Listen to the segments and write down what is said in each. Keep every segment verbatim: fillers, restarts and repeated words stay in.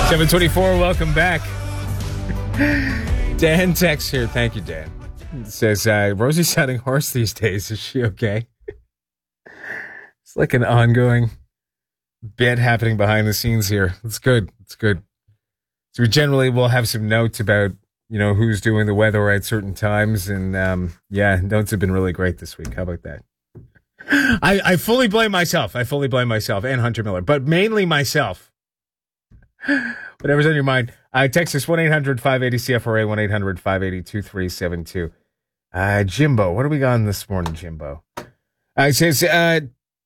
seven twenty-four, welcome back. Dan texts here. Thank you, Dan. It says, uh, Rosie's sounding hoarse these days. Is she okay? It's like an ongoing bit happening behind the scenes here. It's good. It's good. So we generally will have some notes about, you know, who's doing the weather at certain times. And, um, yeah, notes have been really great this week. How about that? I, I fully blame myself. I fully blame myself and Hunter Miller, but mainly myself. Whatever's on your mind. Uh, text us one eight hundred five eighty C F R A, one eight hundred five eighty two three seven two. Uh, Jimbo, what are we got this morning, Jimbo? Uh, it says, uh,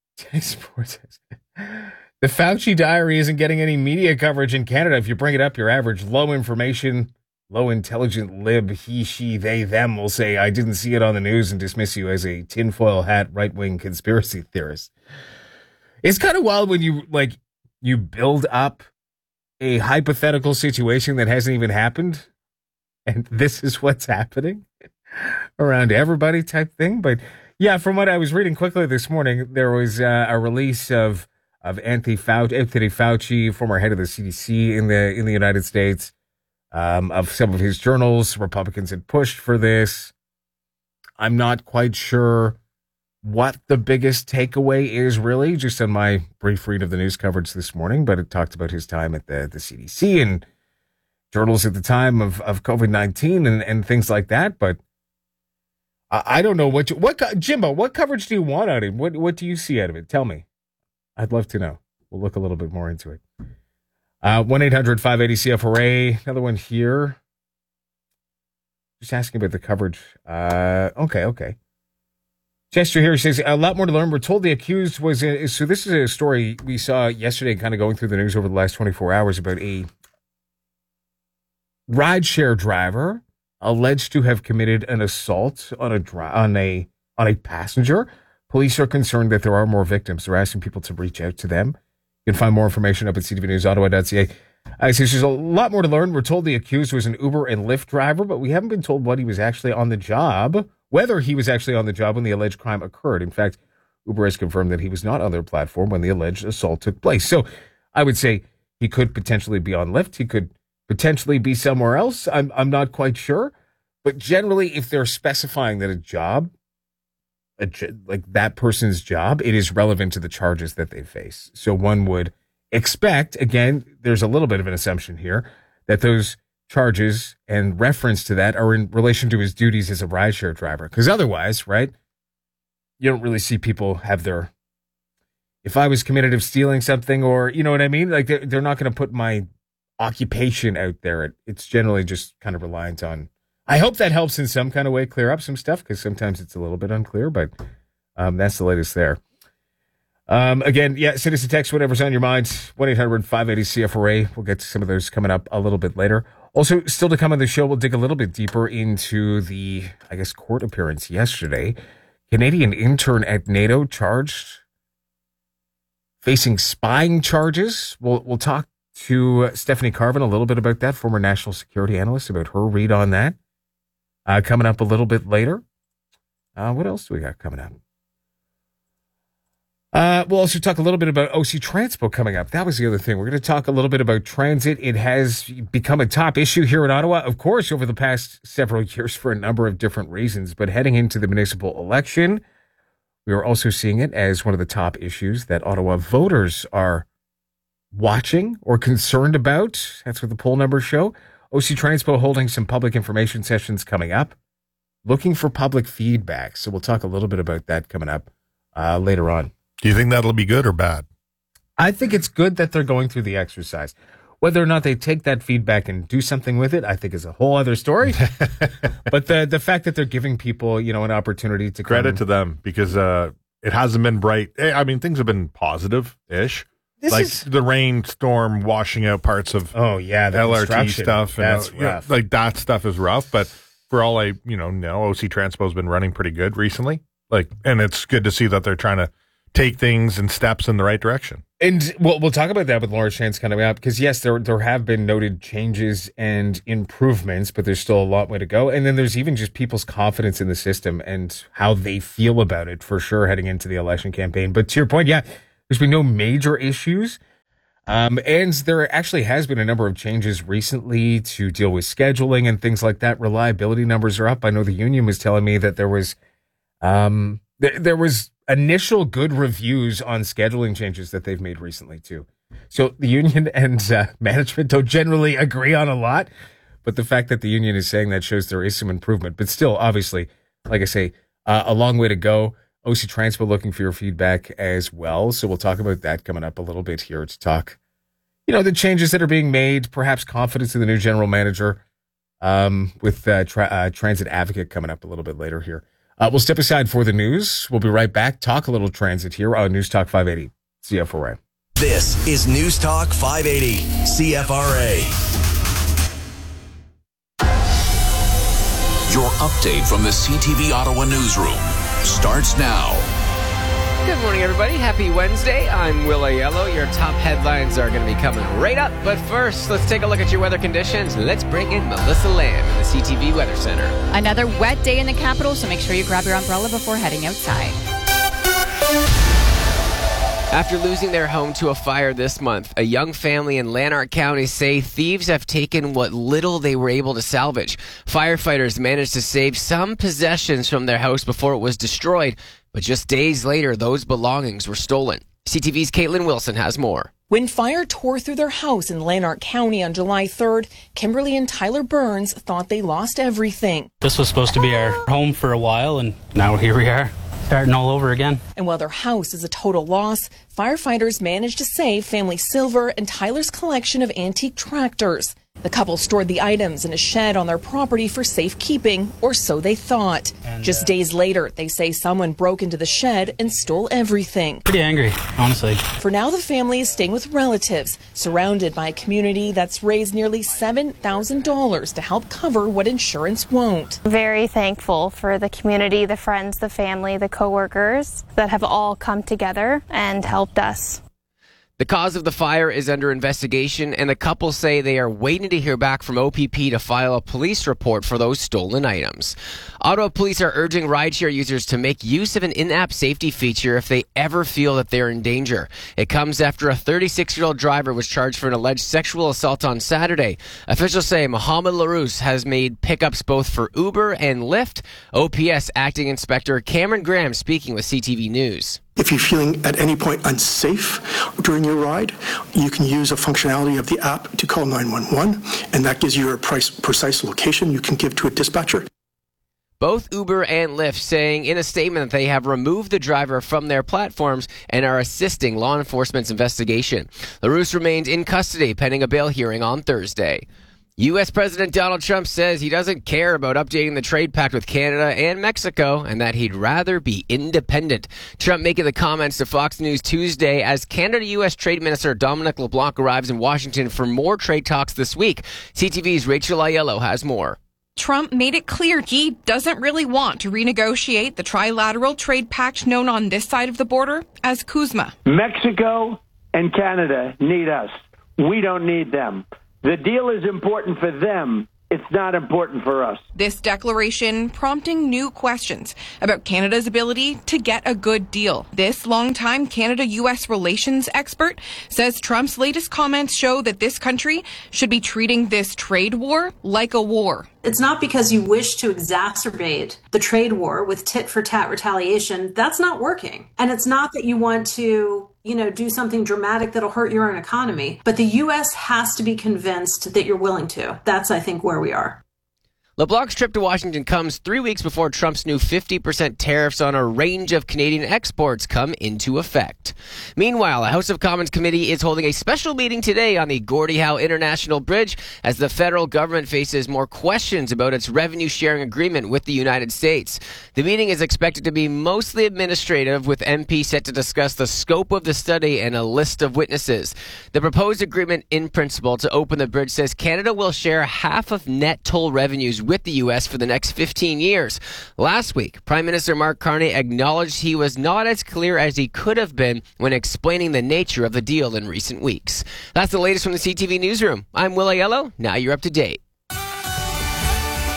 the Fauci diary isn't getting any media coverage in Canada. If you bring it up, your average low information, low intelligent lib, he, she, they, them will say, I didn't see it on the news and dismiss you as a tinfoil hat right-wing conspiracy theorist. It's kind of wild when you, like, you build up a hypothetical situation that hasn't even happened, and this is what's happening around everybody type thing. But yeah, from what I was reading quickly this morning, there was uh, a release of of Anthony Fauci, Anthony Fauci, former head of the C D C in the in the United States, um, of some of his journals. Republicans had pushed for this. I'm not quite sure what the biggest takeaway is, really, just on my brief read of the news coverage this morning, but it talked about his time at the, the C D C and journals at the time of, of COVID nineteen and, and things like that. But I, I don't know what, you, what, Jimbo, what coverage do you want out of it? What, what do you see out of it? Tell me. I'd love to know. We'll look a little bit more into it. Uh, one eight hundred five eighty C F R A, another one here. Just asking about the coverage. Uh, okay, okay. Chester here says, a lot more to learn. We're told the accused was, in, so this is a story we saw yesterday kind of going through the news over the last twenty-four hours about a rideshare driver alleged to have committed an assault on a, on a, on a passenger. Police are concerned that there are more victims. They're asking people to reach out to them. You can find more information up at c t v news ottawa dot c a. I say there's a lot more to learn. We're told the accused was an Uber and Lyft driver, but we haven't been told what he was actually on the job. Whether he was actually on the job when the alleged crime occurred. In fact, Uber has confirmed that he was not on their platform when the alleged assault took place. So I would say he could potentially be on Lyft. He could potentially be somewhere else. I'm I'm not quite sure. But generally, if they're specifying that a job, a, like that person's job, it is relevant to the charges that they face. So one would expect, again, there's a little bit of an assumption here, that those charges and reference to that are in relation to his duties as a rideshare driver. Because otherwise, right, you don't really see people have their, if I was committed of stealing something or, you know what I mean? Like they're, they're not going to put my occupation out there. It's generally just kind of reliant on, I hope that helps in some kind of way clear up some stuff because sometimes it's a little bit unclear, but um, that's the latest there. Um, again, yeah, send us a text, whatever's on your mind, one eight hundred five eighty C F R A. We'll get to some of those coming up a little bit later. Also, still to come on the show, we'll dig a little bit deeper into the, I guess, court appearance yesterday. Canadian intern at NATO charged, facing spying charges. We'll, we'll talk to Stephanie Carvin a little bit about that, former national security analyst, about her read on that. Uh, coming up a little bit later. Uh, what else do we got coming up? Uh, we'll also talk a little bit about O C Transpo coming up. That was the other thing. We're going to talk a little bit about transit. It has become a top issue here in Ottawa, of course, over the past several years for a number of different reasons. But heading into the municipal election, we are also seeing it as one of the top issues that Ottawa voters are watching or concerned about. That's what the poll numbers show. O C Transpo holding some public information sessions coming up, looking for public feedback. So we'll talk a little bit about that coming up uh, later on. Do you think that'll be good or bad? I think it's good that they're going through the exercise. Whether or not they take that feedback and do something with it, I think is a whole other story. But the the fact that they're giving people, you know, an opportunity to credit come, to them because uh, it hasn't been bright. I mean, things have been positive-ish. This like is, the rainstorm washing out parts of oh yeah, the L R T construction. stuff. And, That's uh, you know, rough. like that stuff is rough. But for all I you know know, O C Transpo has been running pretty good recently. Like, and it's good to see that they're trying to take things and steps in the right direction. And we'll, we'll talk about that with Laura Chance coming up because, yes, there there have been noted changes and improvements, but there's still a lot way to go. And then there's even just people's confidence in the system and how they feel about it for sure heading into the election campaign. But to your point, yeah, there's been no major issues. Um, and there actually has been a number of changes recently to deal with scheduling and things like that. Reliability numbers are up. I know the union was telling me that there was, um, th- there was initial good reviews on scheduling changes that they've made recently too. So the union and uh, management don't generally agree on a lot, but the fact that the union is saying that shows there is some improvement. But still, obviously, like I say, uh, a long way to go. O C Transpo looking for your feedback as well. So we'll talk about that coming up a little bit here to talk, you know, the changes that are being made, perhaps confidence in the new general manager, um, with uh, tra- uh, Transit Advocate coming up a little bit later here. Uh, we'll step aside for the news. We'll be right back. Talk a little transit here on News Talk five eighty C F R A. This is News Talk five eighty C F R A. Your update from the C T V Ottawa newsroom starts now. Good morning, everybody. Happy Wednesday. I'm Will Aiello. Your top headlines are going to be coming right up. But first, let's take a look at your weather conditions. Let's bring in Melissa Lamb in the C T V Weather Center. Another wet day in the capital, so make sure you grab your umbrella before heading outside. After losing their home to a fire this month, a young family in Lanark County say thieves have taken what little they were able to salvage. Firefighters managed to save some possessions from their house before it was destroyed, but just days later, those belongings were stolen. C T V's Caitlin Wilson has more. When fire tore through their house in Lanark County on July third, Kimberly and Tyler Burns thought they lost everything. This was supposed to be our home for a while, and now here we are, starting all over again. And while their house is a total loss, firefighters managed to save family silver and Tyler's collection of antique tractors. The couple stored the items in a shed on their property for safekeeping, or so they thought. And, uh, Just days later, they say someone broke into the shed and stole everything. Pretty angry, honestly. For now, the family is staying with relatives, surrounded by a community that's raised nearly seven thousand dollars to help cover what insurance won't. Very thankful for the community, the friends, the family, the coworkers that have all come together and helped us. The cause of the fire is under investigation, and the couple say they are waiting to hear back from O P P to file a police report for those stolen items. Ottawa police are urging rideshare users to make use of an in-app safety feature if they ever feel that they're in danger. It comes after a thirty-six-year-old driver was charged for an alleged sexual assault on Saturday. Officials say Mohammed Larousse has made pickups both for Uber and Lyft. O P S Acting Inspector Cameron Graham speaking with C T V News. If you're feeling at any point unsafe during your ride, you can use a functionality of the app to call nine one one, and that gives you a price, precise location you can give to a dispatcher. Both Uber and Lyft saying in a statement that they have removed the driver from their platforms and are assisting law enforcement's investigation. LaRousse remains in custody pending a bail hearing on Thursday. U S President Donald Trump says he doesn't care about updating the trade pact with Canada and Mexico and that he'd rather be independent. Trump making the comments to Fox News Tuesday as Canada-U S Trade Minister Dominic LeBlanc arrives in Washington for more trade talks this week. C T V's Rachel Aiello has more. Trump made it clear he doesn't really want to renegotiate the trilateral trade pact known on this side of the border as C U S M A. Mexico and Canada need us. We don't need them. The deal is important for them. It's not important for us. This declaration prompting new questions about Canada's ability to get a good deal. This longtime Canada-U S relations expert says Trump's latest comments show that this country should be treating this trade war like a war. It's not because you wish to exacerbate the trade war with tit-for-tat retaliation. That's not working. And it's not that you want to, you know, do something dramatic that'll hurt your own economy. But the U S has to be convinced that you're willing to. That's, I think, where we are. LeBlanc's trip to Washington comes three weeks before Trump's new fifty percent tariffs on a range of Canadian exports come into effect. Meanwhile, a House of Commons committee is holding a special meeting today on the Gordie Howe International Bridge as the federal government faces more questions about its revenue-sharing agreement with the United States. The meeting is expected to be mostly administrative, with M Ps set to discuss the scope of the study and a list of witnesses. The proposed agreement in principle to open the bridge says Canada will share half of net toll revenues with the U S for the next fifteen years. Last week, Prime Minister Mark Carney acknowledged he was not as clear as he could have been when explaining the nature of the deal in recent weeks. That's the latest from the C T V Newsroom. I'm Will Aiello. Now you're up to date.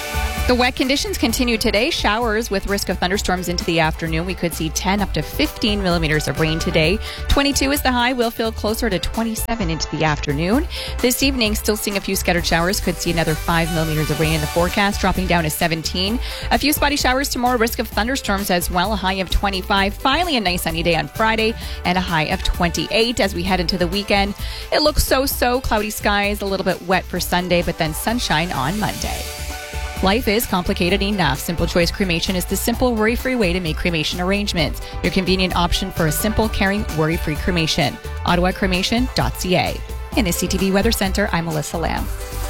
The wet conditions continue today. Showers with risk of thunderstorms into the afternoon. We could see ten up to fifteen millimeters of rain today. twenty-two is the high. We'll feel closer to twenty-seven into the afternoon. This evening, still seeing a few scattered showers. Could see another five millimeters of rain in the forecast, dropping down to seventeen. A few spotty showers tomorrow. Risk of thunderstorms as well. A high of twenty-five. Finally, a nice sunny day on Friday and a high of twenty-eight as we head into the weekend. It looks so-so. Cloudy skies, a little bit wet for Sunday, but then sunshine on Monday. Life is complicated enough. Simple Choice Cremation is the simple, worry-free way to make cremation arrangements. Your convenient option for a simple, caring, worry-free cremation. ottawa cremation dot c a. In the C T V Weather Center, I'm Melissa Lamb.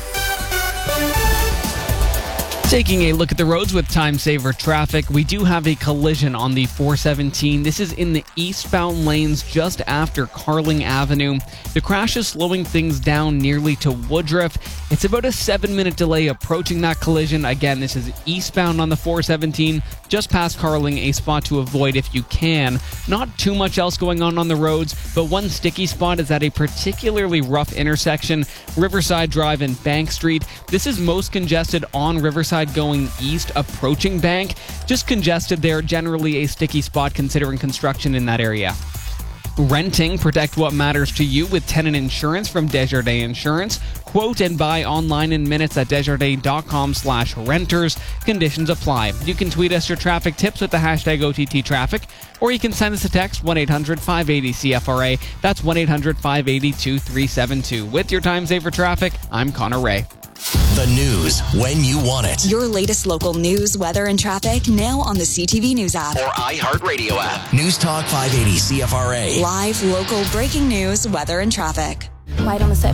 Taking a look at the roads with time saver traffic, we do have a collision on the four seventeen. This is in the eastbound lanes just after Carling Avenue. The crash is slowing things down nearly to Woodruff. It's about a seven-minute delay approaching that collision. Again, this is eastbound on the four seventeen, just past Carling, a spot to avoid if you can. Not too much else going on on the roads, but one sticky spot is at a particularly rough intersection, Riverside Drive and Bank Street. This is most congested on Riverside going east approaching Bank. Just congested there, generally a sticky spot considering construction in that area. Renting, protect what matters to you with tenant insurance from Desjardins Insurance. Quote and buy online in minutes at desjardins.com slash renters. Conditions apply. You can tweet us your traffic tips with the hashtag O T T traffic, or you can send us a text one eight hundred five eight zero C F R A. That's one eight hundred five eight zero two three seven two. With your Time Saver Traffic, I'm Connor Ray. The news when you want it. Your latest local news, weather, and traffic now on the C T V News app. Or iHeartRadio app. News Talk five eighty C F R A. Live, local, breaking news, weather, and traffic. Light on the set.